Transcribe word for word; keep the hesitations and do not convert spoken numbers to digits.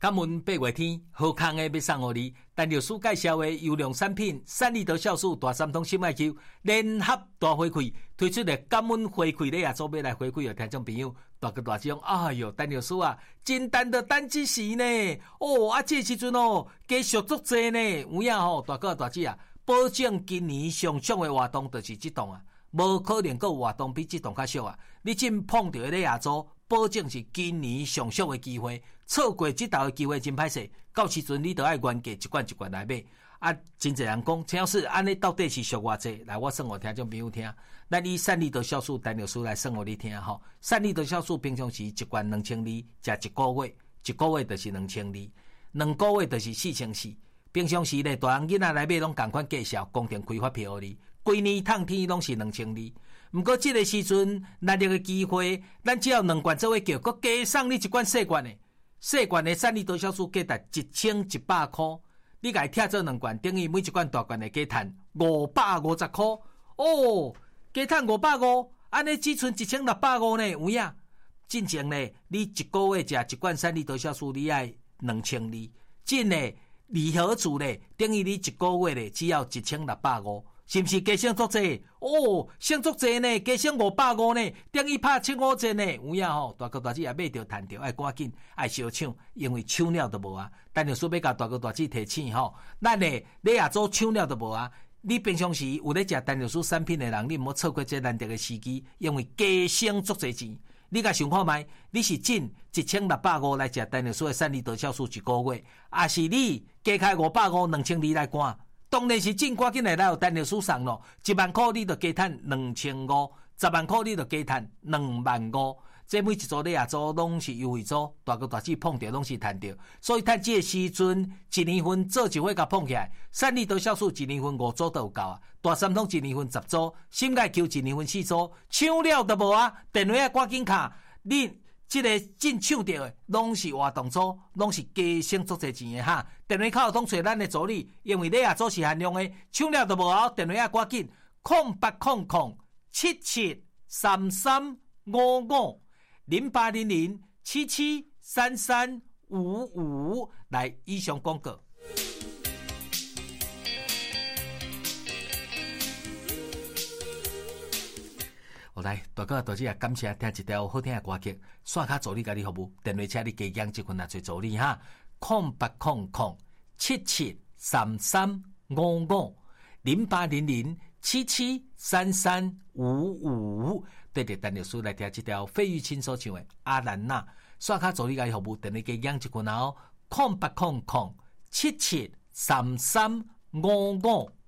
感恩八月天，好康的要送给你。陈律师介绍的优良产品，三立德酵素大三通心艾灸联合大回馈，推出的感恩回馈礼啊，做要来回馈的听众朋友，大哥大姐讲，哎哟，陈律师啊，真等的等一时呢，哦，啊，这时阵哦，继续足济呢，有影吼，大哥大姐啊，保证今年上俗的活动就是这档啊，无可能有活动比这档较俗啊，你真碰到咧亚洲。保证是今年上俗的机会，错过这道的机会真歹势。到时阵你都要原价一罐一罐来买。啊，真侪人讲，陈老师，安尼到底是俗偌济？来，我算互听众朋友听。咱以三立德酵素陈律师来算互你听吼。三立德酵素平常时一罐两千二，食一个月，一个月就是两千二，两个月就是四千四。平常时咧，大人囡仔来买拢共款介绍，公定开发票你。规年烫天拢是两千二，毋过即个时阵难得个机会，咱只要两罐做伙叫，佮加送你一罐细罐的，细罐的三立多酵素价值一千一百块，你甲伊拆做两罐，等于每一罐大罐的加赚五百五十块哦，加赚五百五，安尼只剩一千六百五呢，有影？进前呢，你一个月食一罐三立多酵素，你爱两千二，真呢二合组呢，等于你一个月呢只要一千六百五。是不是加升足济？哦，升足济呢，加升五百五呢，等于拍七五折呢。有影吼，大哥大姐也买着赚着，爱赶紧爱烧抢，因为抢了都无啊。但是说要甲大哥大姐提醒吼，咱呢你也做抢了都无啊。你平常时有咧食单律师产品的人，你唔好错过这难得的时机，因为加升足济钱。你甲想看觅，你是进一千六百五来食单律师的三立德酵素一个月，还是你加开五百五两千二来赶？当然是进赶紧来有单律师送咯，一万块你就加赚两千五，十万块你就加赚两万五。这每一组你也做拢是优惠组，大哥大姐碰到拢是赚到，所以赚这个时阵一年份做就会甲碰起来。三立德酵素一年份五组都有够啊，大三通一年份十组，心爱球一年份四组，抢了都无啊！电话啊赶紧卡，你。这个进抢到的，拢是活动组，拢是加升足侪钱的哈。电话卡通找咱的助理，因为你也做是限量的，抢了就无好。电话啊，赶紧空八空空七七三三五五零八零零七七三三五五来以上广告。好来，大哥大姐也感谢听一条好听的歌曲，刷卡助理家己服务，电话车你加减这份也做助理哈，空八空空七七三三五五零八零零七七三三五五，对着陈律师来听这条费玉清所唱的阿兰娜，刷卡助理家己服务，电话加减这份哦，空八空空七七三三五五。